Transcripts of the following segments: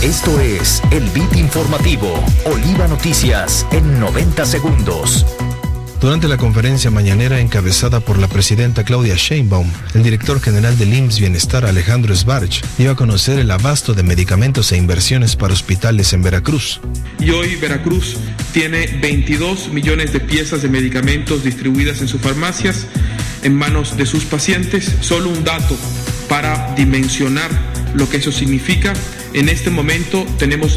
Esto es el Beat Informativo, Oliva Noticias en 90 segundos. Durante la conferencia mañanera encabezada por la presidenta Claudia Sheinbaum, el director general del IMSS Bienestar, Alejandro Sbarch, dio a conocer el abasto de medicamentos e inversiones para hospitales en Veracruz. Y hoy Veracruz tiene 22 millones de piezas de medicamentos distribuidas en sus farmacias, en manos de sus pacientes. Solo un dato para dimensionar lo que eso significa. En este momento tenemos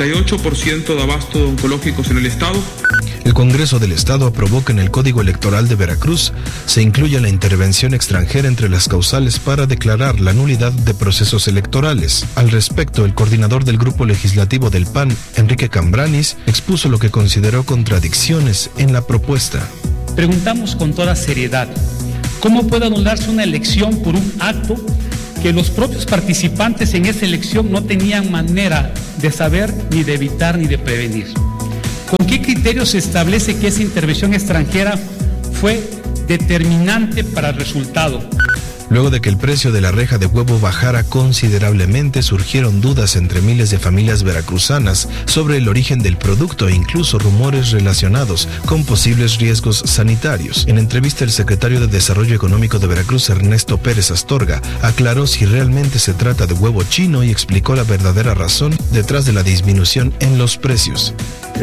98% de abasto de oncológicos en el estado. El Congreso del Estado aprobó que en el Código Electoral de Veracruz se incluya la intervención extranjera entre las causales para declarar la nulidad de procesos electorales. Al respecto, el coordinador del Grupo Legislativo del PAN, Enrique Cambranis, expuso lo que consideró contradicciones en la propuesta. Preguntamos con toda seriedad, ¿cómo puede anularse una elección por un acto que los propios participantes en esa elección no tenían manera de saber, ni de evitar, ni de prevenir? ¿Con qué criterio se establece que esa intervención extranjera fue determinante para el resultado? Luego de que el precio de la reja de huevo bajara considerablemente, surgieron dudas entre miles de familias veracruzanas sobre el origen del producto e incluso rumores relacionados con posibles riesgos sanitarios. En entrevista, el secretario de Desarrollo Económico de Veracruz, Ernesto Pérez Astorga, aclaró si realmente se trata de huevo chino y explicó la verdadera razón detrás de la disminución en los precios.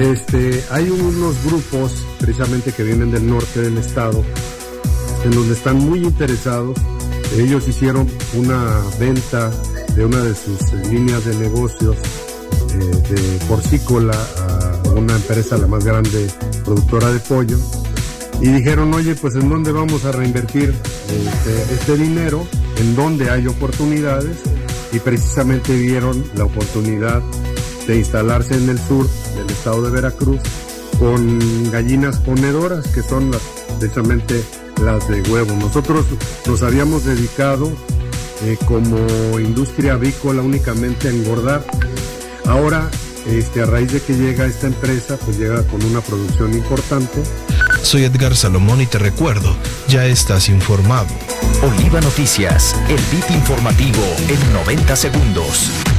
Hay unos grupos precisamente que vienen del norte del estado en donde están muy interesados. Ellos hicieron una venta de una de sus líneas de negocios de porcícola a una empresa, la más grande productora de pollo, y dijeron, oye, pues ¿en dónde vamos a reinvertir este dinero? ¿En dónde hay oportunidades? Y precisamente vieron la oportunidad de instalarse en el sur del estado de Veracruz con gallinas ponedoras, que son precisamente las de huevo. Nosotros nos habíamos dedicado como industria avícola únicamente a engordar. Ahora, a raíz de que llega esta empresa, pues llega con una producción importante. Soy Edgar Salomón y te recuerdo, ya estás informado. Oliva Noticias, el Beat Informativo en 90 segundos.